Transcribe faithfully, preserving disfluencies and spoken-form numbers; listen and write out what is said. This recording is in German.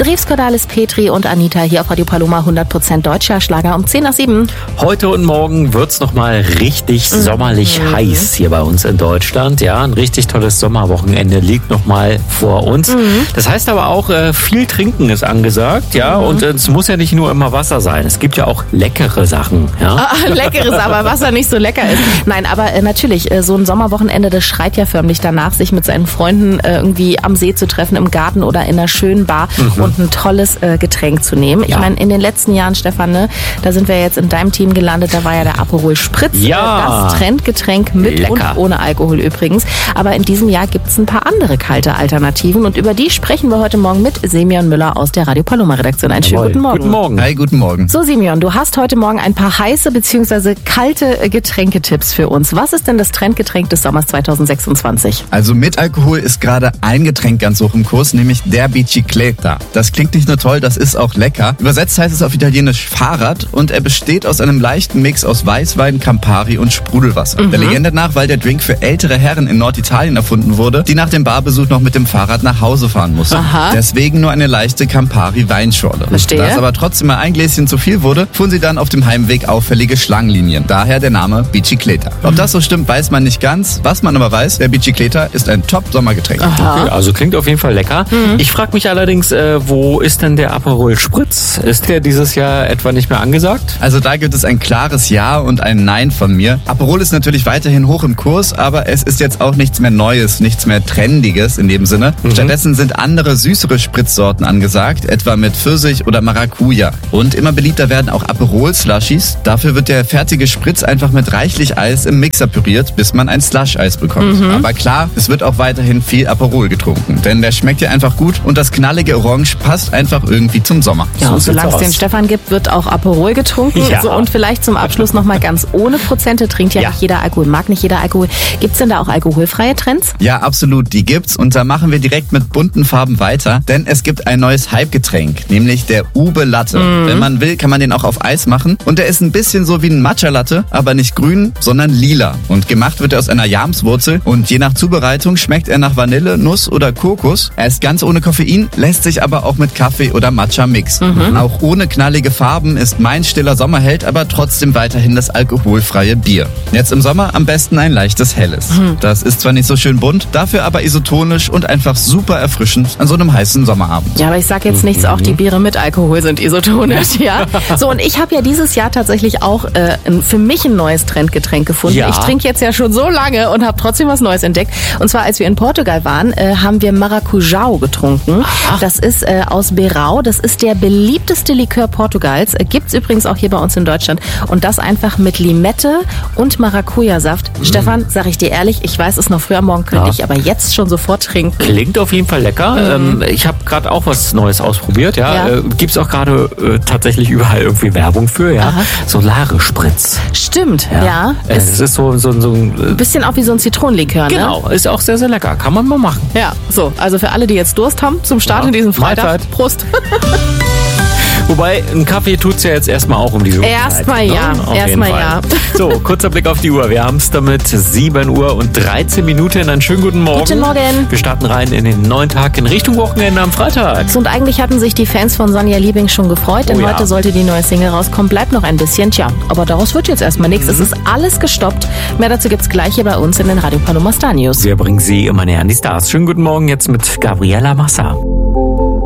Drews Cordalis Petri und Anita hier auf Radio Paloma, hundert Prozent deutscher Schlager um zehn nach sieben. Heute und morgen wird's noch mal richtig mhm. sommerlich mhm. heiß hier bei uns in Deutschland. Ja, ein richtig tolles Sommerwochenende liegt noch mal vor uns. Mhm. Das heißt aber auch, äh, viel Trinken ist angesagt. Ja, mhm. und äh, es muss ja nicht nur immer Wasser sein. Es gibt ja auch leckere Sachen. Ja? Ah, leckeres, aber Wasser nicht so lecker ist. Nein, aber äh, natürlich, äh, so ein Sommerwochenende, das schreit ja förmlich danach, sich mit seinen Freunden äh, irgendwie am See zu treffen, im Garten oder in einer schönen Bar mhm. und ein tolles äh, Getränk zu nehmen. Ich ja. meine, in den letzten Jahren, Stefan, ne, da sind wir jetzt in deinem Team gelandet, da war ja der Aperol Spritz, ja. das Trendgetränk mit Lecker. und ohne Alkohol übrigens. Aber in diesem Jahr gibt es ein paar andere kalte Alternativen und über die sprechen wir heute Morgen mit Semyon Müller aus der Radio Paloma Redaktion. Einen schönen guten Morgen. Guten Morgen. Hi, guten Morgen. So, Semyon, du hast heute Morgen ein paar heiße bzw. kalte Getränketipps für uns. Was ist denn das Trendgetränk des Sommers zweitausendsechsundzwanzig? Also mit Alkohol ist gerade ein Getränk ganz hoch im Kurs, nämlich der Bicicletta. Das klingt nicht nur toll, das ist auch lecker. Übersetzt heißt es auf Italienisch Fahrrad und er besteht aus einem leichten Mix aus Weißwein, Campari und Sprudelwasser. Mhm. Der Legende nach, weil der Drink für ältere Herren in Norditalien erfunden wurde, die nach dem Barbesuch noch mit dem Fahrrad nach Hause fahren mussten. Aha. Deswegen nur eine leichte Campari-Weinschorle. Verstehe. Da es aber trotzdem mal ein Gläschen zu viel wurde, fuhren sie dann auf dem Heimweg auffällige Schlangenlinien. Daher der Name Bicicletta. Ob das so stimmt, weiß man nicht ganz. Was man aber weiß, der Bicicletta ist ein Top-Sommergetränk. Okay, also klingt auf jeden Fall lecker. Mhm. Ich frage mich allerdings, äh, wo ist denn der Aperol Spritz? Ist der dieses Jahr etwa nicht mehr angesagt? Also da gibt es ein klares Ja und ein Nein von mir. Aperol ist natürlich weiterhin hoch im Kurs, aber es ist jetzt auch nichts mehr Neues, nichts mehr Trendiges in dem Sinne. Mhm. Stattdessen sind andere süßere Spritzsorten angesagt, etwa mit Pfirsich oder Maracuja. Und immer beliebter werden auch Aperol-Slushies. Dafür wird der fertige Spritz einfach mit reichlich Eis im Mixer püriert, bis man ein Slush-Eis bekommt. Mhm. Aber klar, es wird auch weiterhin viel Aperol getrunken, denn der schmeckt ja einfach gut und das knallige Orange passt einfach irgendwie zum Sommer. Ja, so und solange es den Stefan gibt, wird auch Aperol getrunken. Ja. So, und vielleicht zum Abschluss nochmal ganz ohne Prozente, trinkt ja, ja nicht jeder Alkohol, mag nicht jeder Alkohol. Gibt's denn da auch alkoholfreie Trends? Ja, absolut, die gibt's und da machen wir direkt mit bunten Farben weiter, denn es gibt ein neues Hype-Getränk, nämlich der Ube Latte. Mhm. Wenn man will, kann man den auch auf Eis machen und der ist ein bisschen so wie ein Matcha-Latte, aber nicht grün, sondern lila. Und gemacht wird er aus einer Jamswurzel und je nach Zubereitung schmeckt er nach Vanille, Nuss oder Kokos. Er ist ganz ohne Koffein, lässt sich aber auch mit Kaffee oder Matcha mixen. Mhm. Auch ohne knallige Farben ist mein stiller Sommerheld, aber trotzdem weiterhin das alkoholfreie Bier. Jetzt im Sommer am besten ein leichtes Helles. Mhm. Das ist zwar nicht so schön bunt, dafür aber isotonisch und einfach super erfrischend an so einem heißen Sommerabend. Ja, aber ich sag jetzt nichts, auch die Biere mit Alkohol sind isotonisch, ja. So, und ich habe ja dieses Jahr tatsächlich auch äh, für mich ein neues Trendgetränk gefunden. Ja. Ich trinke jetzt ja schon so lange und habe trotzdem was Neues entdeckt. Und zwar, als wir in Portugal waren, äh, haben wir Maracujao getrunken. Ach. Das ist äh, aus Berau. Das ist der beliebteste Likör Portugals. Äh, gibt's übrigens auch hier bei uns in Deutschland. Und das einfach mit Limette und Maracuja-Saft. Mhm. Stefan, sag ich dir ehrlich, ich weiß, es ist noch früh am Morgen, könnte ja. ich aber jetzt schon sofort trinken. Klingt auf jeden Fall lecker. Mhm. Ähm, ich habe gerade auch was Neues ausprobiert. Ja, ja. Äh, gibt's auch gerade äh, tatsächlich überall irgendwie Werbung für. Ja, Solare-Spritz. Stimmt, ja. ja. Äh, es ist so, so, so ein äh, bisschen auch wie so ein Zitronenlikör, ne? Genau, ist auch sehr, sehr lecker. Kann man mal machen. Ja, so, also für alle, die jetzt Durst haben zum Start ja. in diesem Freitag. Mahlzeit. Prost. Wobei, ein Kaffee tut's ja jetzt erstmal auch um diese Uhrzeit. Erstmal ja, ne? erstmal ja. So, kurzer Blick auf die Uhr. Wir haben es damit sieben Uhr und dreizehn Minuten. Einen schönen guten Morgen. Guten Morgen. Wir starten rein in den neuen Tag in Richtung Wochenende am Freitag. So, und eigentlich hatten sich die Fans von Sonja Liebing schon gefreut, denn oh ja. heute sollte die neue Single rauskommen. Bleibt noch ein bisschen. Tja, aber daraus wird jetzt erstmal nichts. Mhm. Es ist alles gestoppt. Mehr dazu gibt's gleich hier bei uns in den Radio Paloma Star News. Wir bringen Sie immer näher an die Stars. Schönen guten Morgen jetzt mit Gabriela Massa.